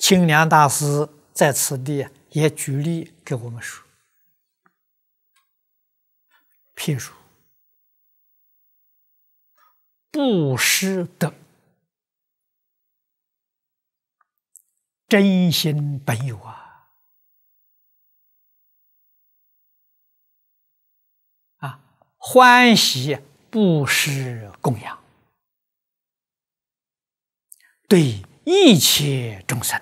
清凉大师在此地也举例给我们说，譬如布施德，真心本有欢喜布施供养，对一切众生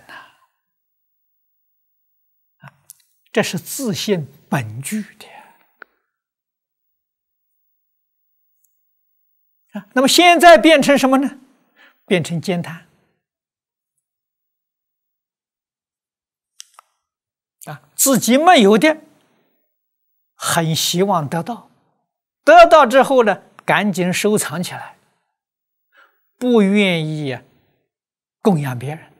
这是自性本具的那么现在变成什么呢？变成悭贪自己没有的，很希望得到，得到之后呢，赶紧收藏起来，不愿意供养别人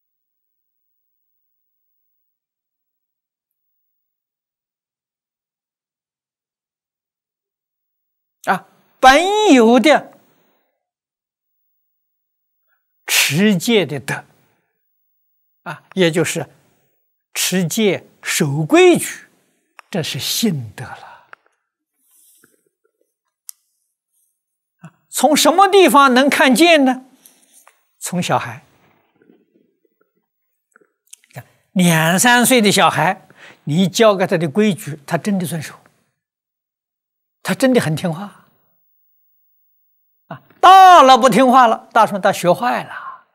本有的持戒的德也就是持戒守规矩，这是信德了。从什么地方能看见呢？从小孩2、3岁的小孩，你教给他的规矩，他真的遵守，他真的很听话大了不听话了，大什么？他学坏了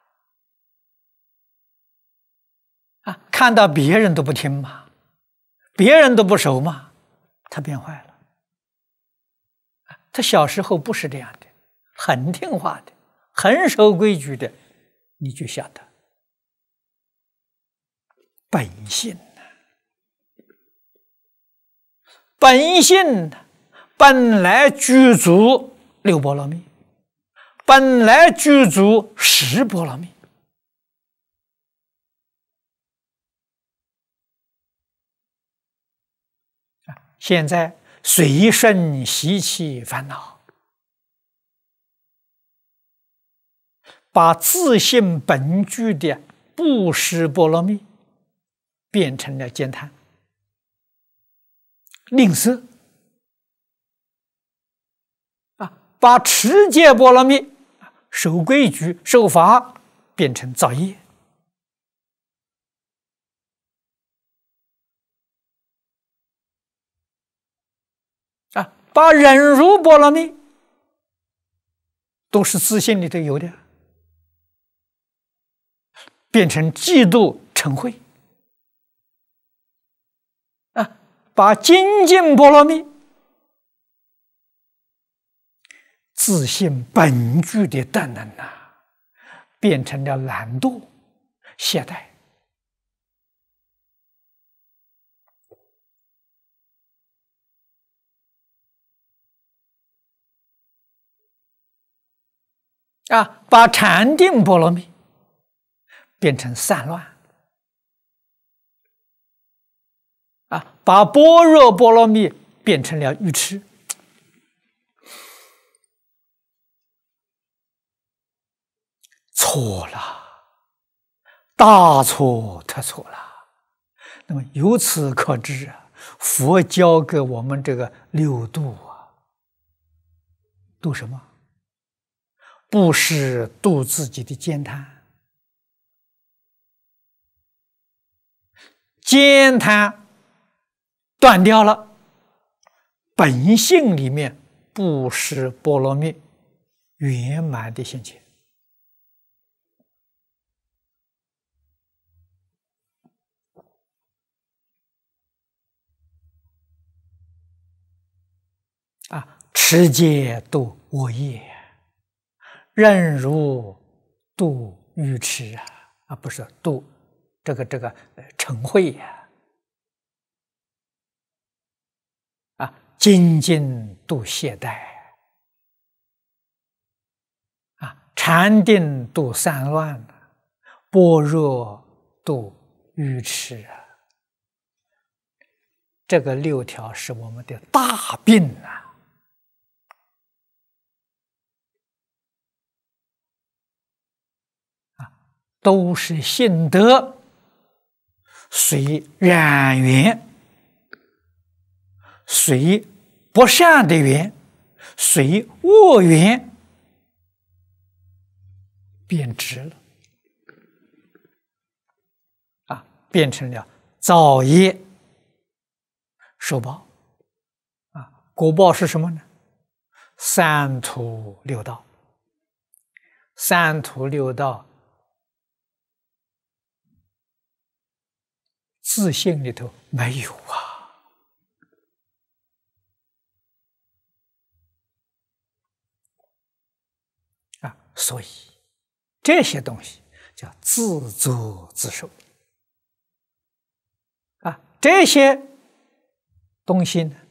看到别人都不听嘛，别人都不守嘛，他变坏了他小时候不是这样的，很听话的，很守规矩的，你就晓得本性本性本来具足6波罗蜜，本来具足10波罗蜜现在随顺习气烦恼，把自性本具的布施波罗蜜变成了悭贪、吝啬把持戒波罗蜜、守规矩、守法变成造业把忍辱波罗蜜都是自性里头有的，变成嫉妒嗔恚把精进波罗蜜自性本具的德能变成了懒惰懈怠把禅定波罗蜜变成散乱把般若波罗蜜变成了愚痴错了，大错特错了。那么由此可知佛教给我们这个6度度什么？不是度自己的悭贪，悭贪断掉了，本性里面布施波罗蜜圆满的现前持戒度我业，忍辱度愚痴不是度这个嗔恚精进度懈怠禅定度散乱般若度愚痴这个6条是我们的大病都是信德随染缘，随不善的缘，随恶缘变质了，变成了造业受报。果报是什么呢？三途六道。三途六道自信里头没有所以这些东西叫自作自受这些东西呢，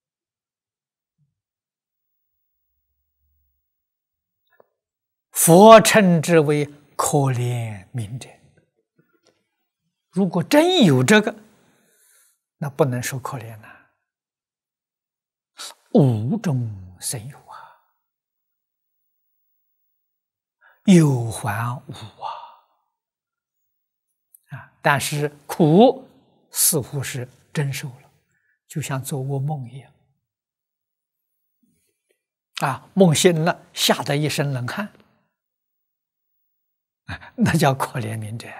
佛称之为可怜悯者。如果真有这个，那不能说可怜了，无中生有有还无但是苦似乎是真受了，就像做噩梦一样梦醒了，吓得一身冷汗那叫可怜悯者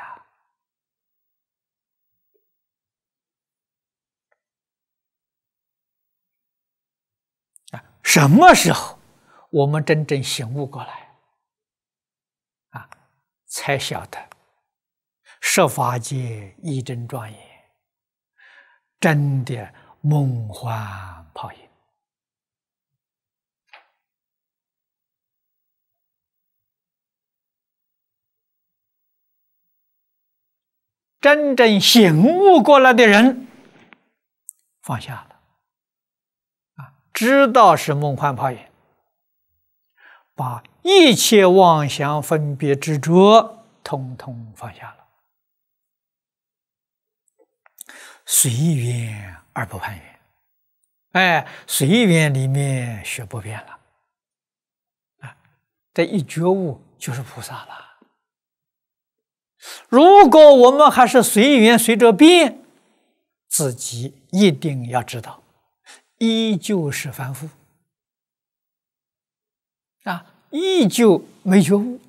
什么时候我们真正醒悟过来才晓得十法界一真庄严，真的梦幻泡影。真正醒悟过来的人放下了知道是梦幻泡影，把一切妄想分别执着统统放下了，随缘而不攀缘。随缘里面学不变了这一觉悟就是菩萨了。如果我们还是随缘随着变，自己一定要知道依旧是凡夫依旧没觉悟